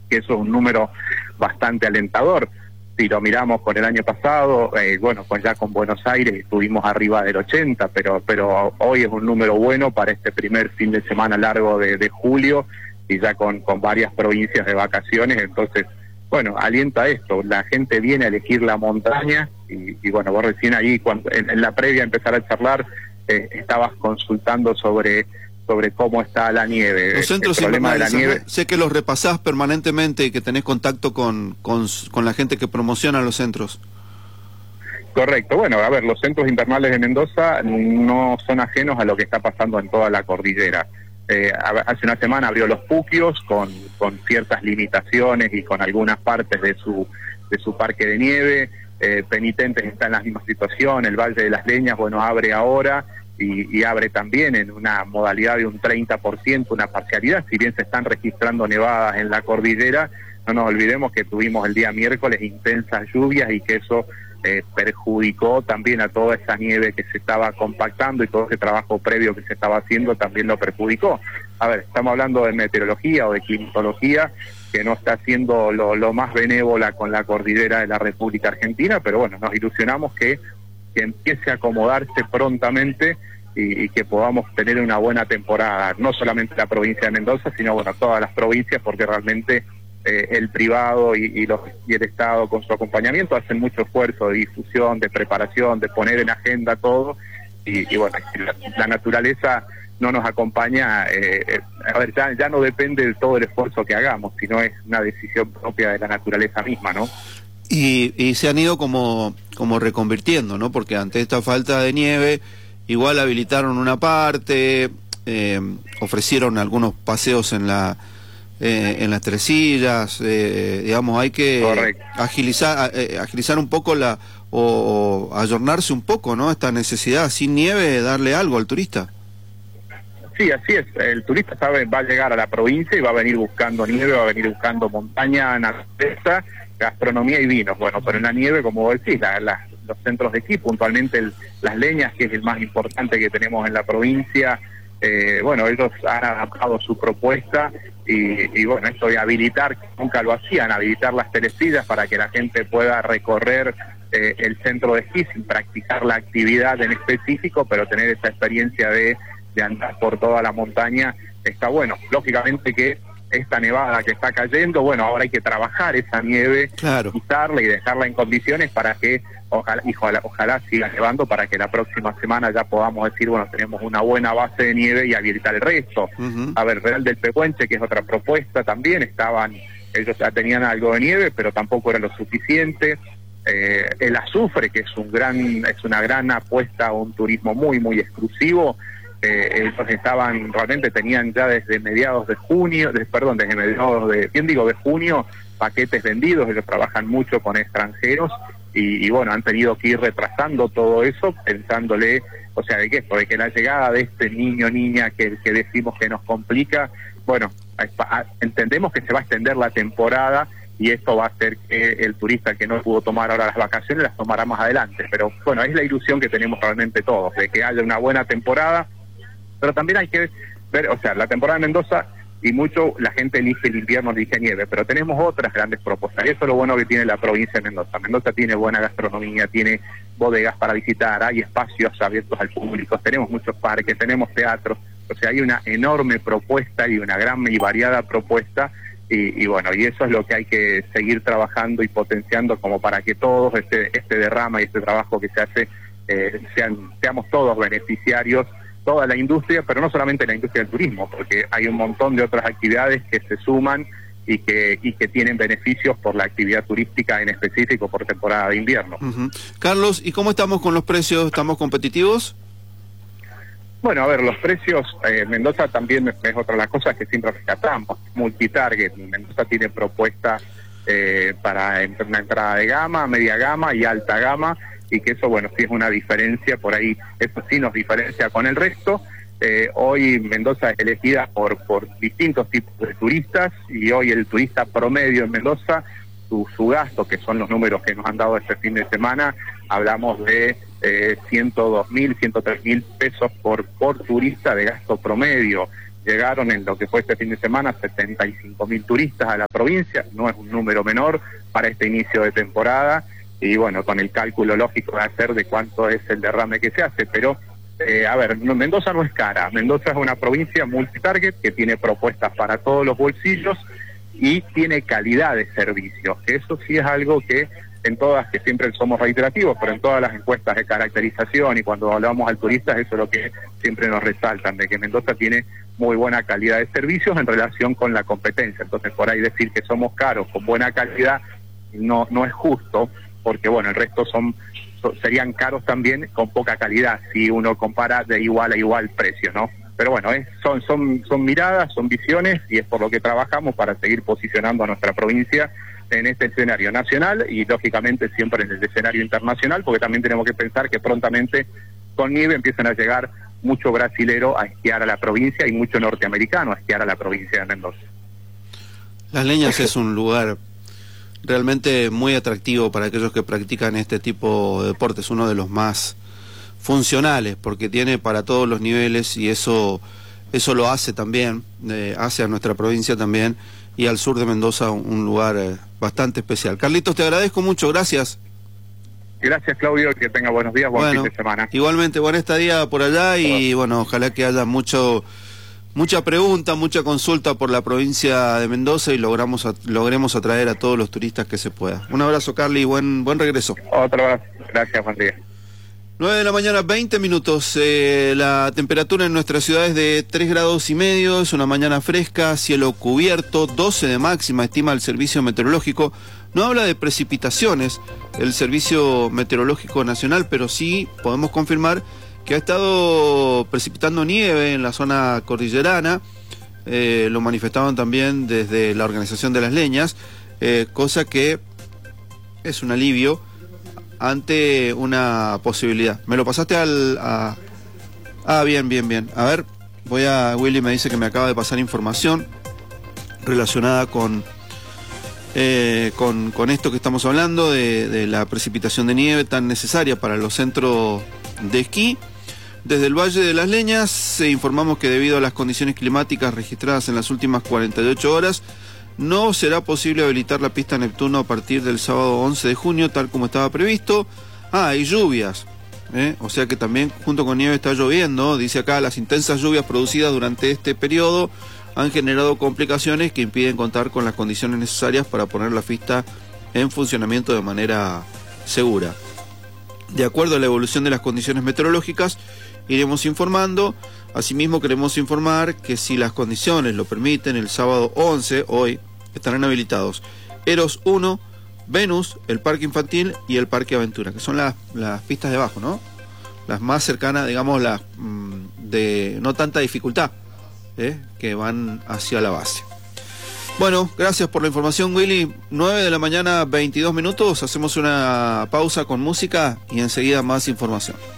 que eso es un número bastante alentador. Si lo miramos con el año pasado, bueno, pues ya con Buenos Aires estuvimos arriba del 80, pero hoy es un número bueno para este primer fin de semana largo de julio, y ya con varias provincias de vacaciones. Entonces, bueno, alienta esto, la gente viene a elegir la montaña, y bueno, vos recién ahí, cuando en la previa a empezar a charlar, estabas consultando sobre cómo está la nieve. Los centros invernales, de la nieve. Sé que los repasás permanentemente y que tenés contacto con la gente que promociona los centros. Correcto. Bueno, a ver, los centros invernales de Mendoza no son ajenos a lo que está pasando en toda la cordillera. Hace una semana abrió Los Puquios con ciertas limitaciones y con algunas partes de su parque de nieve. Penitentes está en la misma situación. El Valle de las Leñas, bueno, abre ahora. Y abre también en una modalidad de un 30%, una parcialidad. Si bien se están registrando nevadas en la cordillera, no nos olvidemos que tuvimos el día miércoles intensas lluvias, y que eso perjudicó también a toda esa nieve que se estaba compactando, y todo ese trabajo previo que se estaba haciendo también lo perjudicó. A ver, estamos hablando de meteorología o de climatología, que no está siendo lo más benévola con la cordillera de la República Argentina, pero bueno, nos ilusionamos que empiece a acomodarse prontamente y que podamos tener una buena temporada, no solamente la provincia de Mendoza, sino bueno, todas las provincias, porque realmente el privado y el Estado con su acompañamiento hacen mucho esfuerzo de difusión, de preparación, de poner en agenda todo, y bueno, la naturaleza no nos acompaña. A ver, ya no depende de todo el esfuerzo que hagamos, sino es una decisión propia de la naturaleza misma, ¿no? Y se han ido como reconvirtiendo, ¿no? Porque ante esta falta de nieve, igual habilitaron una parte, ofrecieron algunos paseos en las Tresillas, digamos, hay que agilizar un poco o ayornarse un poco, ¿no? Esta necesidad, sin nieve, darle algo al turista. Sí, así es. El turista va a llegar a la provincia y va a venir buscando nieve, va a venir buscando montaña, naturaleza, gastronomía y vinos. Bueno, pero en la nieve, como vos decís, los centros de esquí, puntualmente Las Leñas, que es el más importante que tenemos en la provincia, bueno, ellos han adaptado su propuesta y bueno, esto de habilitar, que nunca lo hacían, habilitar las Teresillas para que la gente pueda recorrer el centro de esquí sin practicar la actividad en específico, pero tener esa experiencia de andar por toda la montaña, está bueno. Lógicamente que esta nevada que está cayendo, bueno, ahora hay que trabajar esa nieve, claro, quitarla y dejarla en condiciones para que ojalá siga nevando, para que la próxima semana ya podamos decir, bueno, tenemos una buena base de nieve y habilitar el resto. A ver, Real del Pehuenche, que es otra propuesta también, ellos ya tenían algo de nieve, pero tampoco era lo suficiente. El Azufre, que es una gran apuesta a un turismo muy, muy exclusivo. Ellos tenían ya desde mediados de junio, de junio, paquetes vendidos. Ellos trabajan mucho con extranjeros y bueno, han tenido que ir retrasando todo eso, pensándole, o sea, de que la llegada de este niño, niña, que decimos que nos complica, bueno, entendemos que se va a extender la temporada, y esto va a hacer que el turista que no pudo tomar ahora las vacaciones las tomará más adelante. Pero bueno, es la ilusión que tenemos realmente todos, de que haya una buena temporada. Pero también hay que ver, o sea, la temporada de Mendoza, y mucho la gente elige el invierno, elige nieve, pero tenemos otras grandes propuestas, y eso es lo bueno que tiene la provincia de Mendoza. Mendoza tiene buena gastronomía, tiene bodegas para visitar, hay espacios abiertos al público, tenemos muchos parques, tenemos teatros, o sea, hay una enorme propuesta y una gran y variada propuesta, y bueno, y eso es lo que hay que seguir trabajando y potenciando, como para que todos este derrama y este trabajo que se hace, seamos todos beneficiarios, toda la industria, pero no solamente la industria del turismo, porque hay un montón de otras actividades que se suman y que tienen beneficios por la actividad turística, en específico por temporada de invierno. Carlos, ¿y cómo estamos con los precios? ¿Estamos competitivos? Bueno, a ver, los precios, Mendoza también es otra de las cosas que siempre rescatamos, multitarget. Mendoza tiene propuestas para una entrada de gama, media gama y alta gama, y que eso, bueno, sí es una diferencia, por ahí eso sí nos diferencia con el resto. Hoy Mendoza es elegida por distintos tipos de turistas, y hoy el turista promedio en Mendoza, su gasto, que son los números que nos han dado este fin de semana, hablamos de 102.000, 103.000 pesos por turista de gasto promedio. llegaron en lo que fue este fin de semana 75.000 turistas a la provincia, no es un número menor para este inicio de temporada, y bueno, con el cálculo lógico de hacer de cuánto es el derrame que se hace, pero a ver, Mendoza no es cara, Mendoza es una provincia multitarget que tiene propuestas para todos los bolsillos y tiene calidad de servicios, que eso sí es algo que en todas, que siempre somos reiterativos, pero en todas las encuestas de caracterización y cuando hablamos al turista, eso es lo que siempre nos resaltan, de que Mendoza tiene muy buena calidad de servicios en relación con la competencia. Entonces, por ahí decir que somos caros con buena calidad no es justo, porque bueno, el resto serían caros también con poca calidad, si uno compara de igual a igual precio, ¿no? Pero bueno, son miradas, son visiones, y es por lo que trabajamos para seguir posicionando a nuestra provincia en este escenario nacional y lógicamente siempre en el escenario internacional, porque también tenemos que pensar que prontamente con nieve empiezan a llegar mucho brasilero a esquiar a la provincia y mucho norteamericano a esquiar a la provincia de Mendoza. Las Leñas es un lugar realmente muy atractivo para aquellos que practican este tipo de deportes, uno de los más funcionales, porque tiene para todos los niveles, y eso lo hace también, hace a nuestra provincia también, y al sur de Mendoza un lugar bastante especial. Carlitos, te agradezco mucho, gracias. Gracias, Claudio, que tenga buenos días, buen fin de semana. Igualmente, buena estadía por allá, y bueno, ojalá que haya mucha pregunta, mucha consulta por la provincia de Mendoza y logremos atraer a todos los turistas que se pueda. Un abrazo, Carly, buen regreso. Otro abrazo, gracias, buen día. 9 de la mañana, 20 minutos. La temperatura en nuestra ciudad es de 3,5 grados, es una mañana fresca, cielo cubierto, 12 de máxima, estima el Servicio Meteorológico. No habla de precipitaciones el Servicio Meteorológico Nacional, pero sí podemos confirmar que ha estado precipitando nieve en la zona cordillerana. Lo manifestaban también desde la Organización de las Leñas, cosa que es un alivio ante una posibilidad. Me lo pasaste bien. A ver, Willy me dice que me acaba de pasar información relacionada con esto que estamos hablando, de la precipitación de nieve tan necesaria para los centros de esquí. Desde el Valle de las Leñas informamos que debido a las condiciones climáticas registradas en las últimas 48 horas, no será posible habilitar la pista Neptuno a partir del sábado 11 de junio, tal como estaba previsto. Hay lluvias, o sea que también junto con nieve está lloviendo. Dice acá, las intensas lluvias producidas durante este periodo han generado complicaciones que impiden contar con las condiciones necesarias para poner la pista en funcionamiento de manera segura. De acuerdo a la evolución de las condiciones meteorológicas, iremos informando. Asimismo, queremos informar que si las condiciones lo permiten, el sábado 11, hoy, estarán habilitados Eros 1, Venus, el Parque Infantil y el Parque Aventura, que son las pistas de abajo, ¿no? Las más cercanas, digamos, las de no tanta dificultad, que van hacia la base. Bueno, gracias por la información, Willy. 9 de la mañana, 22 minutos. Hacemos una pausa con música y enseguida más información.